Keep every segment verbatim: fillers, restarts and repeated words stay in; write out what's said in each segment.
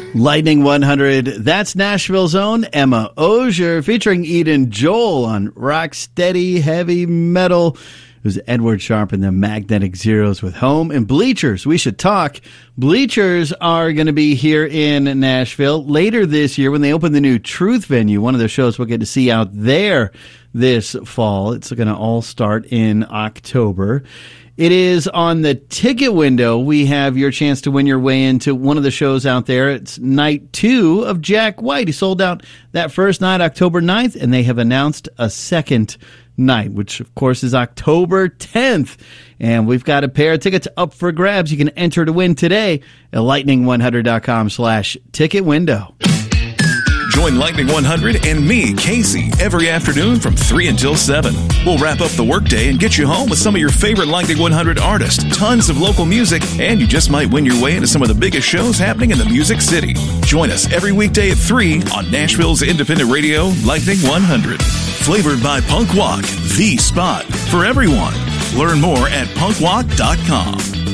Lightning one hundred, that's Nashville's own Emma Ozier, featuring Eden Joel on rock-steady heavy metal. It was Edward Sharpe and the Magnetic Zeros with Home. And Bleachers, we should talk. Bleachers are going to be here in Nashville later this year when they open the new Truth venue. One of their shows we'll get to see out there this fall. It's going to all start in October. It is on the ticket window. We have your chance to win your way into one of the shows out there. It's night two of Jack White. He sold out that first night, October ninth, and they have announced a second night, which of course is October tenth. And we've got a pair of tickets up for grabs. You can enter to win today at lightning one hundred dot com slash ticket window. Join Lightning one hundred and me, Casey, every afternoon from three until seven. We'll wrap up the workday and get you home with some of your favorite Lightning one hundred artists, tons of local music, and you just might win your way into some of the biggest shows happening in the Music City. Join us every weekday at three on Nashville's independent radio, Lightning one hundred. Flavored by Punk Walk, the spot for everyone. Learn more at punk walk dot com.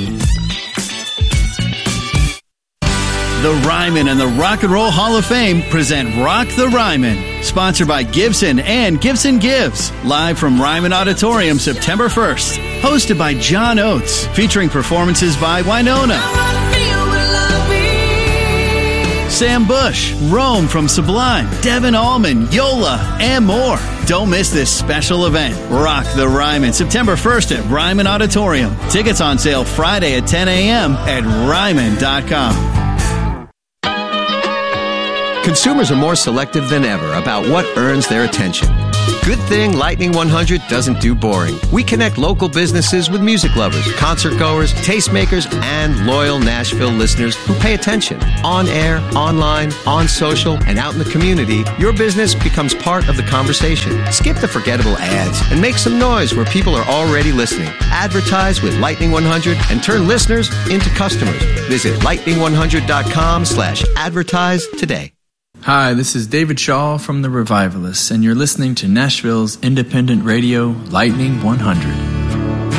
The Ryman and the Rock and Roll Hall of Fame present Rock the Ryman, sponsored by Gibson and Gibson Gives, live from Ryman Auditorium September first, hosted by John Oates, featuring performances by Winona, Sam Bush, Rome from Sublime, Devin Allman, Yola, and more. Don't miss this special event, Rock the Ryman, September first at Ryman Auditorium. Tickets on sale Friday at ten a.m. at ryman dot com. Consumers are more selective than ever about what earns their attention. Good thing Lightning one hundred doesn't do boring. We connect local businesses with music lovers, concert goers, tastemakers, and loyal Nashville listeners who pay attention. On air, online, on social, and out in the community, your business becomes part of the conversation. Skip the forgettable ads and make some noise where people are already listening. Advertise with Lightning one hundred and turn listeners into customers. Visit lightning one hundred dot com slash advertise today. Hi, this is David Shaw from The Revivalists, and you're listening to Nashville's independent radio, Lightning one hundred.